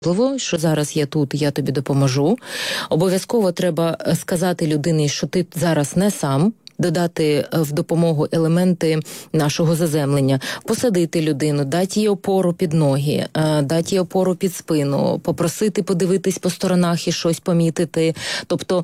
Що зараз я тут, я тобі допоможу. Обов'язково треба сказати людині, що ти зараз не сам. Додати в допомогу елементи нашого заземлення, посадити людину, дати їй опору під ноги, дати їй опору під спину, попросити подивитись по сторонах і щось помітити, тобто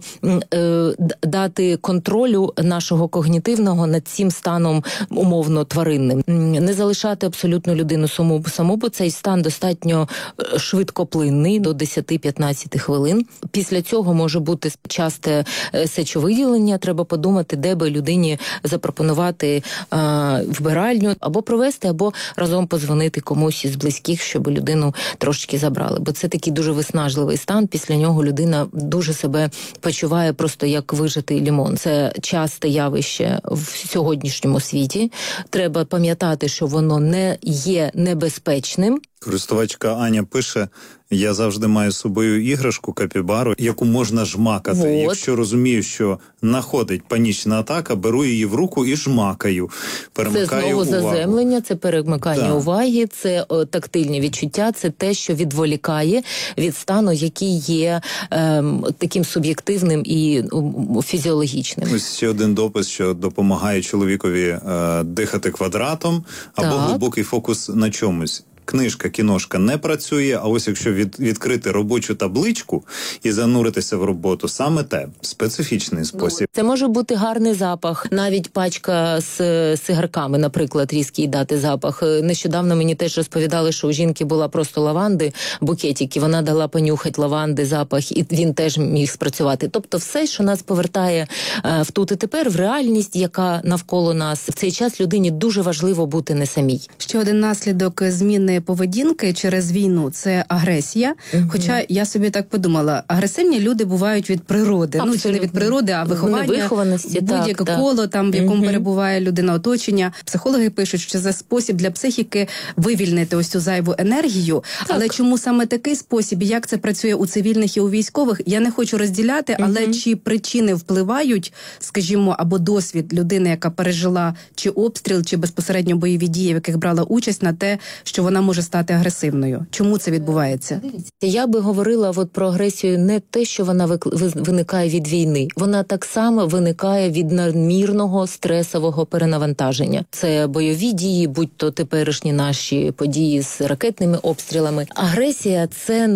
дати контролю нашого когнітивного над цим станом умовно тваринним. Не залишати абсолютно людину саму, бо цей стан достатньо швидкоплинний, до 10-15 хвилин. Після цього може бути часте сечовиділення, треба подумати, де би людині запропонувати вбиральню, або провести, або разом подзвонити комусь із близьких, щоб людину трошки забрали. Бо це такий дуже виснажливий стан, після нього людина дуже себе почуває просто як вижатий лімон. Це часте явище в сьогоднішньому світі. Треба пам'ятати, що воно не є небезпечним. Користувачка Аня пише: я завжди маю з собою іграшку капібару, яку можна жмакати. Вот. Якщо розумію, що находить панічна атака, беру її в руку і жмакаю. Перемикаю це знову увагу. заземлення, це перемикання уваги, це тактильні відчуття, це те, що відволікає від стану, який є таким суб'єктивним і фізіологічним. Ось ще один допис, що допомагає чоловікові дихати квадратом, або глибокий фокус на чомусь. Книжка, кіношка не працює, а ось якщо відкрити робочу табличку і зануритися в роботу, саме те, специфічний спосіб. Це може бути гарний запах, навіть пачка з сигарками, наприклад, різкий дати запах. Нещодавно мені теж розповідали, що у жінки була просто лаванди, букетик, і вона дала понюхати лаванди, запах, і він теж міг спрацювати. Тобто все, що нас повертає в тут і тепер, в реальність, яка навколо нас. В цей час людині дуже важливо бути не самій. Ще один наслідок зміни поведінки через війну – це агресія. Хоча я собі так подумала, агресивні люди бувають від природи. Абсолютно. Ну, чи не від природи, а виховання, будь-яке коло, там, в якому перебуває людина, оточення. Психологи пишуть, що це спосіб для психіки вивільнити ось цю зайву енергію. Але чому саме такий спосіб, і як це працює у цивільних і у військових, я не хочу розділяти, але чи причини впливають, скажімо, або досвід людини, яка пережила чи обстріл, чи безпосередньо бойові дії, в яких брала участь, на те, що вона може стати агресивною. Чому це відбувається? Я би говорила про агресію не те, що вона виникає від війни. Вона так само виникає від надмірного стресового перенавантаження. Це бойові дії, будь-то теперішні наші події з ракетними обстрілами. Агресія – це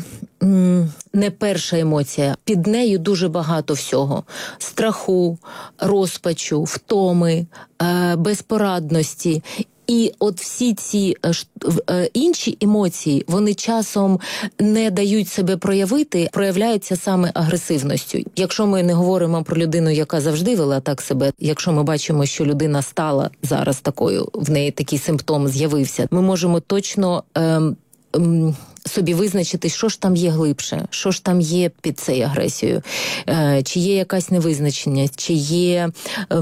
не перша емоція. Під нею дуже багато всього. Страху, розпачу, втоми, безпорадності. І от всі ці інші емоції, вони часом не дають себе проявити, проявляються саме агресивністю. Якщо ми не говоримо про людину, яка завжди вела так себе, якщо ми бачимо, що людина стала зараз такою, в неї такий симптом з'явився, ми можемо точно собі визначити, що ж там є глибше, що ж там є під цією агресією, чи є якась невизначеність, чи є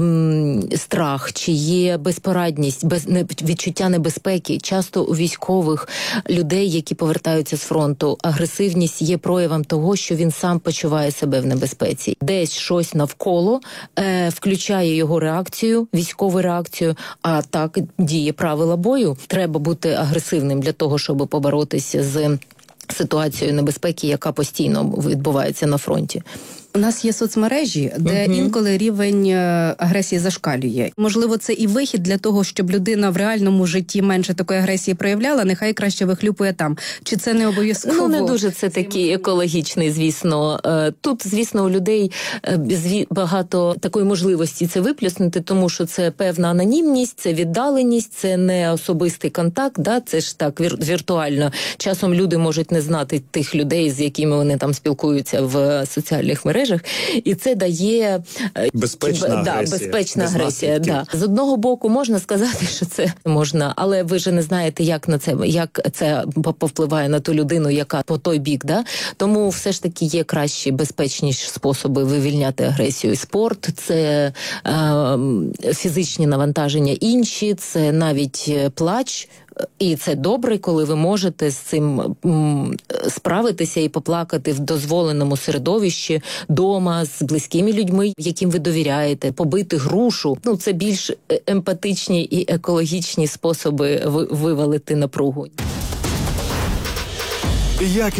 страх, чи є безпорадність, відчуття небезпеки. Часто у військових людей, які повертаються з фронту, агресивність є проявом того, що він сам почуває себе в небезпеці. Десь щось навколо включає його реакцію, військову реакцію, а так діє правила бою. Треба бути агресивним для того, щоб поборотися з ситуацією небезпеки, яка постійно відбувається на фронті. У нас є соцмережі, де інколи рівень агресії зашкалює. Можливо, це і вихід для того, щоб людина в реальному житті менше такої агресії проявляла, нехай краще вихлюпує там. Чи це не обов'язково? Ну, не дуже це такий екологічний, звісно. Тут, звісно, у людей багато такої можливості це виплюснути, тому що це певна анонімність, це віддаленість, це не особистий контакт, да? Це ж так віртуально. Часом люди можуть не знати тих людей, з якими вони там спілкуються в соціальних мережах, і це дає безпечна агресія. Да. З одного боку можна сказати, що це можна, але ви ж не знаєте, як це повпливає на ту людину, яка по той бік, да? Тому все ж таки є кращі, безпечніші способи вивільняти агресію. Спорт, це фізичні навантаження інші, це навіть плач. І це добре, коли ви можете з цим справитися і поплакати в дозволеному середовищі, дома, з близькими людьми, яким ви довіряєте, побити грушу. Ну, це більш емпатичні і екологічні способи вивалити напругу. Як